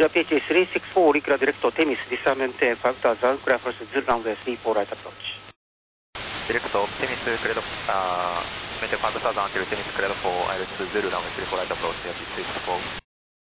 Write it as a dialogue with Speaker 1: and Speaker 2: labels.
Speaker 1: Yeah, PH 364 Auricula Director, Temis, descendant, factor, Zankura first, Zulu runway 34 right approach.
Speaker 2: Director, Temis, cleared, maintain factor, until Temis cleared for ILS Zulu runway 34 right approach, yeah, 364.